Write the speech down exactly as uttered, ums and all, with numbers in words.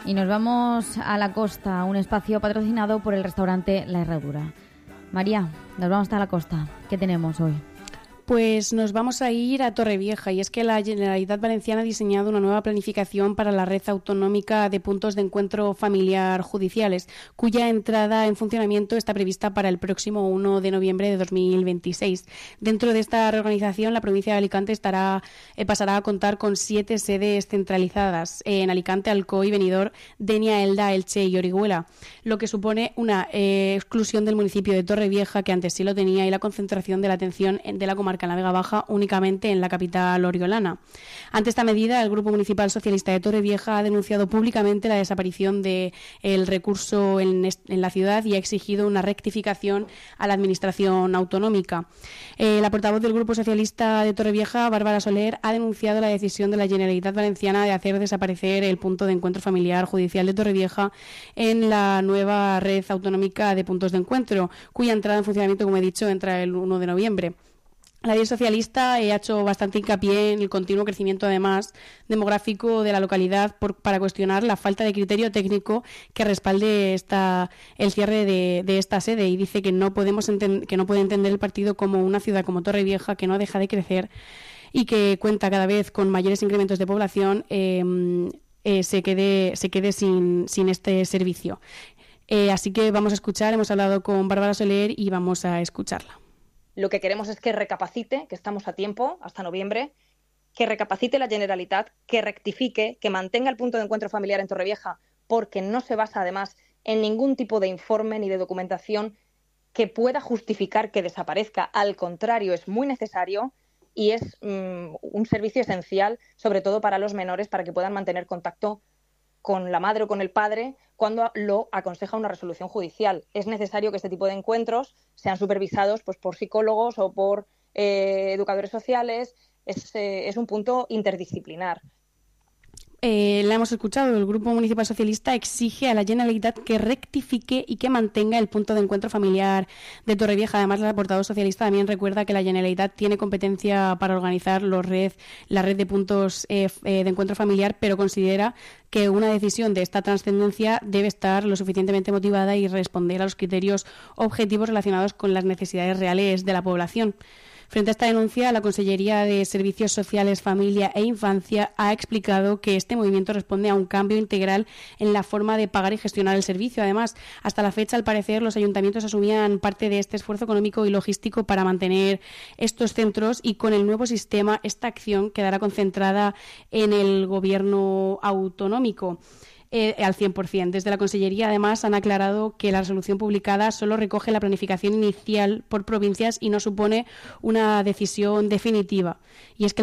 Y nos vamos a la costa, un espacio patrocinado por el restaurante La Herradura. María, nos vamos hasta la costa. ¿Qué tenemos hoy? Pues nos vamos a ir a Torrevieja, y es que la Generalitat Valenciana ha diseñado una nueva planificación para la red autonómica de puntos de encuentro familiar judiciales, cuya entrada en funcionamiento está prevista para el próximo primero de noviembre de dos mil veintiséis. Dentro de esta reorganización, la provincia de Alicante estará eh, pasará a contar con siete sedes centralizadas en Alicante, Alcoy, Benidorm, Denia, Elda, Elche y Orihuela, lo que supone una eh, exclusión del municipio de Torrevieja, que antes sí lo tenía, y la concentración de la atención de la comarca en la Vega Baja únicamente en la capital oriolana. Ante esta medida, el Grupo Municipal Socialista de Torrevieja ha denunciado públicamente la desaparición del recurso en, en la ciudad y ha exigido una rectificación a la Administración autonómica. Eh, la portavoz del Grupo Socialista de Torrevieja, Bárbara Soler, ha denunciado la decisión de la Generalitat Valenciana de hacer desaparecer el punto de encuentro familiar judicial de Torrevieja en la nueva red autonómica de puntos de encuentro, cuya entrada en funcionamiento, como he dicho, entra el primero de noviembre. La Diez Socialista ha hecho bastante hincapié en el continuo crecimiento, además, demográfico de la localidad por, para cuestionar la falta de criterio técnico que respalde esta, el cierre de, de esta sede, y dice que no podemos enten, que no puede entender el partido como una ciudad como Torrevieja, que no deja de crecer y que cuenta cada vez con mayores incrementos de población, eh, eh, se quede, se quede sin, sin este servicio. Eh, así que vamos a escuchar, hemos hablado con Bárbara Soler y vamos a escucharla. Lo que queremos es que recapacite, que estamos a tiempo, hasta noviembre, que recapacite la Generalitat, que rectifique, que mantenga el punto de encuentro familiar en Torrevieja, porque no se basa además en ningún tipo de informe ni de documentación que pueda justificar que desaparezca. Al contrario, es muy necesario y es um, un servicio esencial, sobre todo para los menores, para que puedan mantener contacto con la madre o con el padre cuando lo aconseja una resolución judicial. Es necesario que este tipo de encuentros sean supervisados pues, por psicólogos o por eh, educadores sociales. Es, eh, es un punto interdisciplinar. Eh, la hemos escuchado, el Grupo Municipal Socialista exige a la Generalitat que rectifique y que mantenga el punto de encuentro familiar de Torrevieja. Además, la portavoz socialista también recuerda que la Generalitat tiene competencia para organizar los red, la red de puntos eh, de encuentro familiar, pero considera que una decisión de esta trascendencia debe estar lo suficientemente motivada y responder a los criterios objetivos relacionados con las necesidades reales de la población. Frente a esta denuncia, la Consellería de Servicios Sociales, Familia e Infancia ha explicado que este movimiento responde a un cambio integral en la forma de pagar y gestionar el servicio. Además, hasta la fecha, al parecer, los ayuntamientos asumían parte de este esfuerzo económico y logístico para mantener estos centros, y con el nuevo sistema esta acción quedará concentrada en el gobierno autonómico. Eh, al cien por ciento. Desde la Consellería, además, han aclarado que la resolución publicada solo recoge la planificación inicial por provincias y no supone una decisión definitiva. Y es que